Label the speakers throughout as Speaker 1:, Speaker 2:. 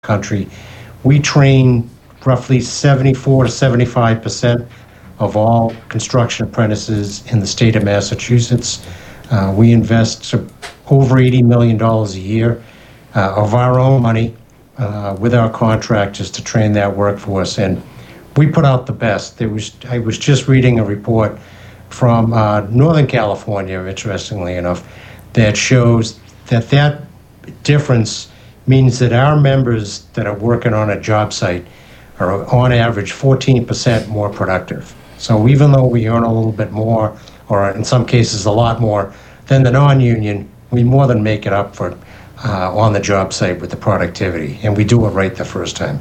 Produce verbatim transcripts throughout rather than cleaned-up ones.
Speaker 1: country. We train roughly seventy-four to seventy-five percent of all construction apprentices in the state of Massachusetts. Uh, we invest over eighty million dollars a year uh, of our own money uh, with our contractors to train that workforce, and we put out the best. There was I was just reading a report from uh, Northern California, interestingly enough, that shows that that difference means that our members that are working on a job site are on average fourteen percent more productive. So even though we earn a little bit more, or in some cases a lot more, than the non-union, we more than make it up for uh, on the job site with the productivity, and we do it right the first time.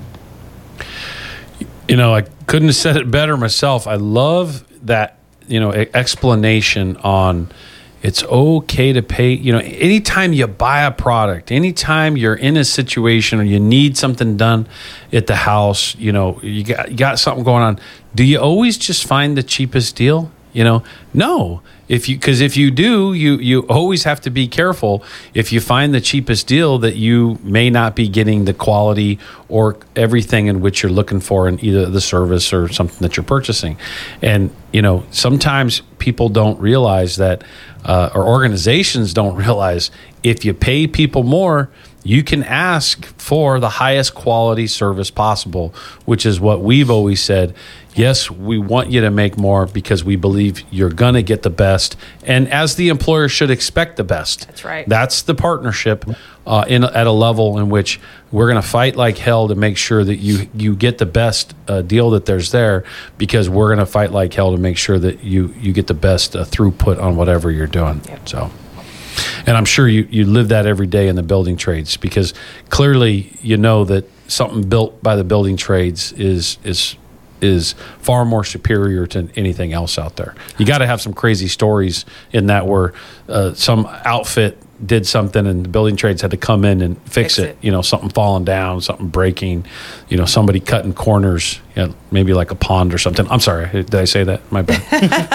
Speaker 2: You know, I couldn't have said it better myself. I love that, you know, explanation on it's okay to pay. You know, anytime you buy a product, anytime you're in a situation or you need something done at the house, you know, you got, you got something going on, do you always just find the cheapest deal? You know, no. If you, because if you do, you you always have to be careful. If you find the cheapest deal, that you may not be getting the quality or everything in which you're looking for in either the service or something that you're purchasing. And you know, sometimes people don't realize that, uh, or organizations don't realize, if you pay people more, you can ask for the highest quality service possible, which is what we've always said. Yes, we want you to make more because we believe you're going to get the best. And as the employer should expect the best.
Speaker 3: That's right.
Speaker 2: That's the partnership uh, in at a level in which we're going to fight like hell to make sure that you, you get the best uh, deal that there's there, because we're going to fight like hell to make sure that you, you get the best uh, throughput on whatever you're doing. Yep. So. And I'm sure you, you live that every day in the building trades, because clearly you know that something built by the building trades is is is far more superior to anything else out there. You got to have some crazy stories in that, where uh, some outfit did something and the building trades had to come in and fix, fix it. it. You know, something falling down, something breaking, you know, somebody cutting corners, you know, maybe like a pond or something. I'm sorry, did I say that? My bad.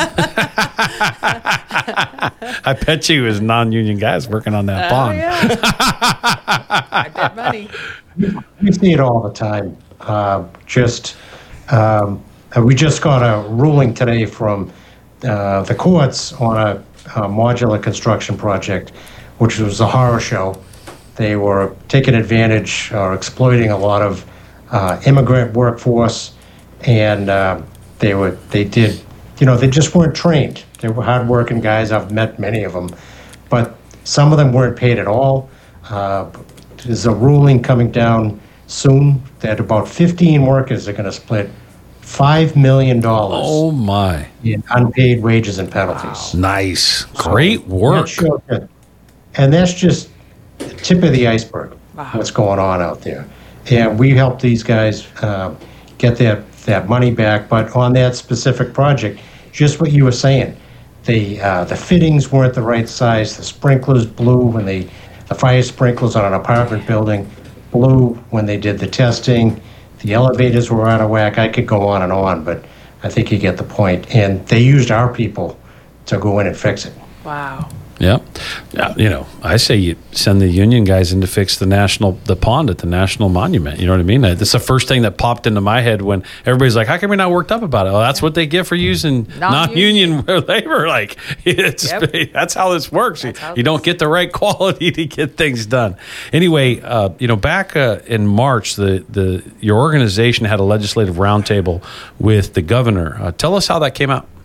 Speaker 2: I bet you as non-union guys working on that
Speaker 3: oh,
Speaker 2: pond.
Speaker 3: Yeah. I bet money.
Speaker 1: We see it all the time. Uh, just um, we just got a ruling today from uh, the courts on a, a modular construction project, which was a horror show. They were taking advantage or exploiting a lot of uh, immigrant workforce, and uh, they were they did, you know, they just weren't trained. They were hardworking guys. I've met many of them, but some of them weren't paid at all. Uh, there's a ruling coming down soon that about fifteen workers are going to split five million dollars.
Speaker 2: Oh my!
Speaker 1: In unpaid wages and penalties.
Speaker 2: Wow. Nice, great
Speaker 1: so
Speaker 2: work.
Speaker 1: That and that's just the tip of the iceberg.
Speaker 3: Wow.
Speaker 1: What's going on out there? And we help these guys uh, get that that money back. But on that specific project, just what you were saying, the uh, the fittings weren't the right size. The sprinklers blew when they, the fire sprinklers on an apartment building blew when they did the testing. The elevators were out of whack. I could go on and on, but I think you get the point. And they used our people to go in and fix it.
Speaker 3: Wow.
Speaker 2: Yeah. yeah, you know, I say you send the union guys in to fix the national, the pond at the National Monument. You know what I mean? That's the first thing that popped into my head when everybody's like, "How come you're not worked up about it?" Well, that's what they get for using non-union, non-union labor. Like, it's yep. that's how this works. You, you don't get the right quality to get things done. Anyway, uh, you know, back uh, in March, the the your organization had a legislative roundtable with the governor. Uh, tell us how that came out.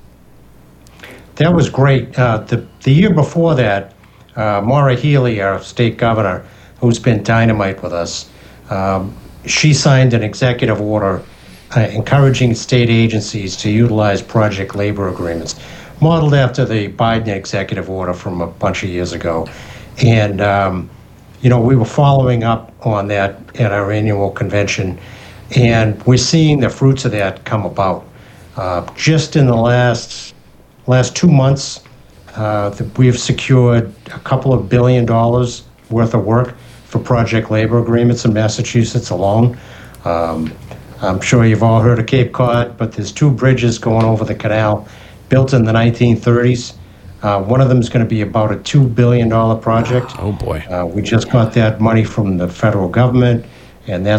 Speaker 1: That was great. Uh, the the year before that, uh, Maura Healey, our state governor, who's been dynamite with us, um, she signed an executive order uh, encouraging state agencies to utilize project labor agreements, modeled after the Biden executive order from a bunch of years ago. And, um, you know, we were following up on that at our annual convention, and we're seeing the fruits of that come about. Uh, just in the last... Last two months, uh, we've secured a couple of billion dollars worth of work for project labor agreements in Massachusetts alone. Um, I'm sure you've all heard of Cape Cod, but there's two bridges going over the canal built in the nineteen thirties. Uh, one of them is going to be about a two billion dollars project.
Speaker 2: Oh, boy.
Speaker 1: Uh, we just got that money from the federal government. and